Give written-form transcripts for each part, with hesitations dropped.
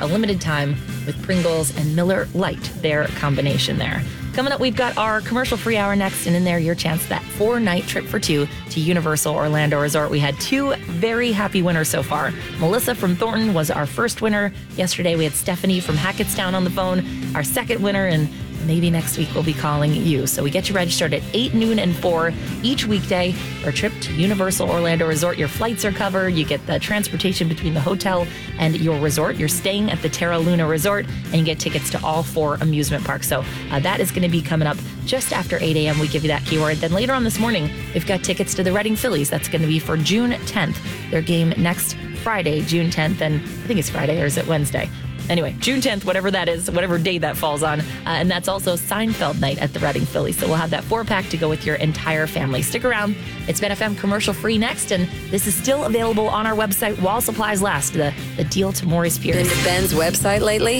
a limited time with Pringles and Miller Lite, their combination there. Coming up, we've got our commercial-free hour next, and in there, your chance that 4-night trip for 2 to Universal Orlando Resort. We had 2 very happy winners so far. Melissa from Thornton was our first winner. Yesterday, we had Stephanie from Hackettstown on the phone, our second winner, and maybe next week we'll be calling you. So we get you registered at 8, noon, and 4 each weekday for a trip to Universal Orlando Resort. Your flights are covered. You get the transportation between the hotel and your resort. You're staying at the Terra Luna Resort, and you get tickets to all 4 amusement parks. So that is going to be coming up just after 8 a.m. We give you that keyword. Then later on this morning, we've got tickets to the Reading Phillies. That's going to be for June 10th. Their game next Friday, June 10th. And I think it's Friday, or is it Wednesday? Anyway, June 10th, whatever that is, whatever day that falls on. And that's also Seinfeld night at the Reading Phillies. So we'll have that 4-pack to go with your entire family. Stick around. It's Ben FM commercial free next. And this is still available on our website while supplies last. The deal to Maurice Pierce. Been to Ben's website lately?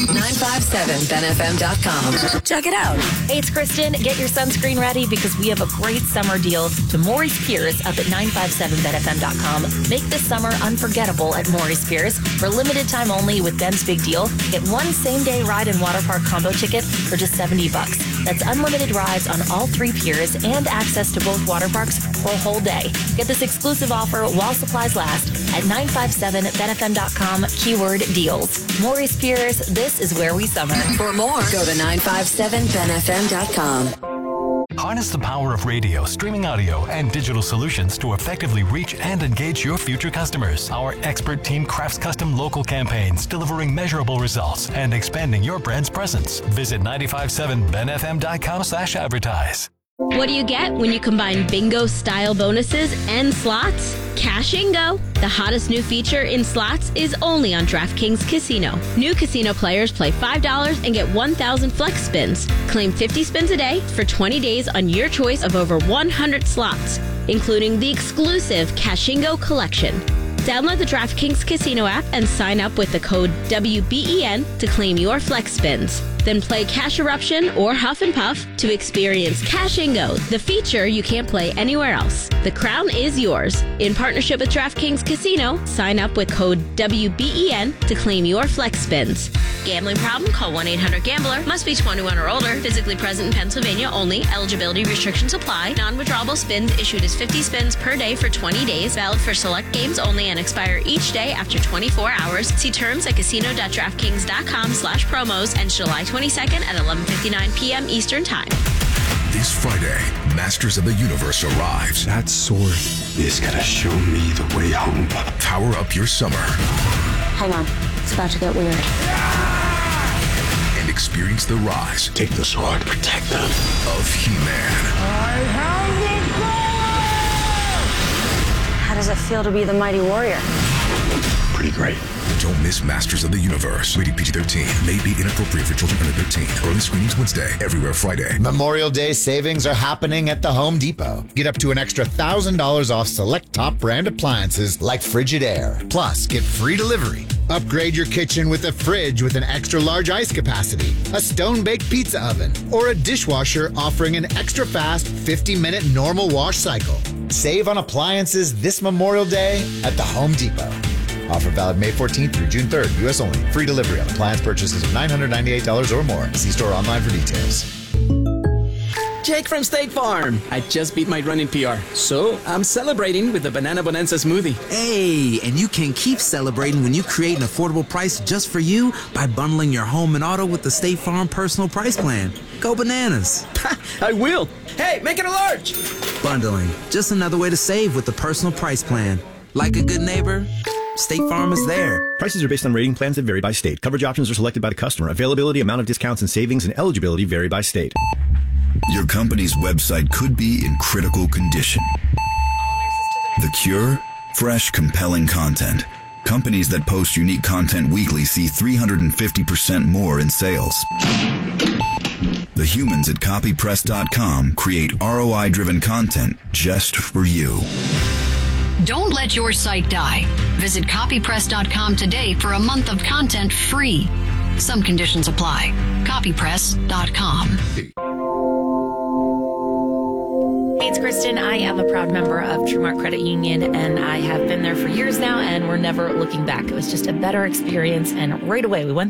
957benfm.com. Check it out. Hey, it's Kristen. Get your sunscreen ready because we have a great summer deal to Maurice Pierce up at 957benfm.com. Make this summer unforgettable at Maurice Pierce. For limited time only with Ben's Big Deal, get 1 same-day ride and water park combo ticket for just $70. That's unlimited rides on all 3 piers and access to both water parks for a whole day. Get this exclusive offer while supplies last at 957benfm.com, keyword deals. Maurice Pierce, this is where we summer. For more, go to 957benfm.com. Harness the power of radio, streaming audio, and digital solutions to effectively reach and engage your future customers. Our expert team crafts custom local campaigns, delivering measurable results and expanding your brand's presence. Visit 957benfm.com/advertise. What do you get when you combine bingo style bonuses and slots? Cashingo. The hottest new feature in slots is only on DraftKings Casino. New casino players play $5 and get 1,000 flex spins. Claim 50 spins a day for 20 days on your choice of over 100 slots, including the exclusive Cashingo Collection. Download the DraftKings Casino app and sign up with the code WBEN to claim your flex spins. Then play Cash Eruption or Huff and Puff to experience Cashingo, the feature you can't play anywhere else. The crown is yours. In partnership with DraftKings Casino, sign up with code WBEN to claim your flex spins. Gambling problem? Call 1-800-GAMBLER. Must be 21 or older. Physically present in Pennsylvania only. Eligibility restrictions apply. Non-withdrawable spins issued as 50 spins per day for 20 days. Valid for select games only and expire each day after 24 hours. See terms at casino.draftkings.com/promos and July 22nd at 11:59 p.m. Eastern Time. This Friday, Masters of the Universe arrives. That sword is gonna show me the way home. Power up your summer. Hang on, it's about to get weird. And experience the rise. Take the sword, protect them. Of He-Man. I have the power! How does it feel to be the mighty warrior? Pretty great. Don't miss Masters of the Universe. Rated PG-13. May be inappropriate for children under 13. Early screenings Wednesday. Everywhere Friday. Memorial Day savings are happening at the Home Depot. Get up to an extra $1,000 off select top brand appliances like Frigidaire. Plus, get free delivery. Upgrade your kitchen with a fridge with an extra large ice capacity, a stone-baked pizza oven, or a dishwasher offering an extra fast 50-minute normal wash cycle. Save on appliances this Memorial Day at the Home Depot. Offer valid May 14th through June 3rd. U.S. only. Free delivery on appliance purchases of $998 or more. See store or online for details. Jake from State Farm. I just beat my running PR, so I'm celebrating with the Banana Bonanza smoothie. Hey, and you can keep celebrating when you create an affordable price just for you by bundling your home and auto with the State Farm Personal Price Plan. Go bananas. I will. Hey, make it a large. Bundling. Just another way to save with the Personal Price Plan. Like a good neighbor, State Farm is there. Prices are based on rating plans that vary by state. Coverage options are selected by the customer. Availability, amount of discounts and savings, and eligibility vary by state. Your company's website could be in critical condition. The cure? Fresh, compelling content. Companies that post unique content weekly see 350% more in sales. The humans at copypress.com create ROI-driven content just for you. Don't let your site die. Visit copypress.com today for a month of content free. Some conditions apply. Copypress.com. Hey, it's Kristen. I am a proud member of TrueMark Credit Union, and I have been there for years now, and we're never looking back. It was just a better experience, and right away we went